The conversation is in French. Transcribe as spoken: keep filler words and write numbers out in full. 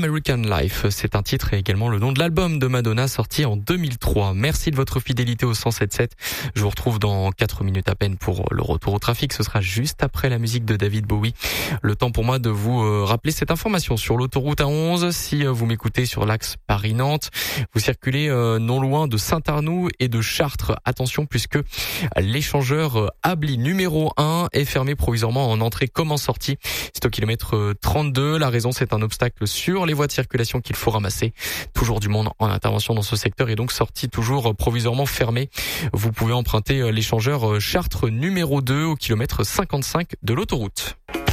American Life. C'est un titre et également le nom de l'album de Madonna sorti en deux mille trois. Merci de votre fidélité au cent sept virgule sept. Je vous retrouve dans quatre minutes à peine pour le retour au trafic. Ce sera juste après la musique de David Bowie. Le temps pour moi de vous rappeler cette information sur l'autoroute A onze. Si vous m'écoutez sur l'axe Paris-Nantes, vous circulez non loin de Saint-Arnoux et de Chartres. Attention puisque l'échangeur Abli numéro un est fermé provisoirement en entrée comme en sortie. C'est au kilomètre trente-deux. La raison, c'est un obstacle sur les voies de circulation qu'il faut ramasser. Toujours du monde en intervention dans ce secteur et donc sortie toujours provisoirement fermée. Vous pouvez emprunter l'échangeur Chartres numéro deux au kilomètre cinquante-cinq de l'autoroute.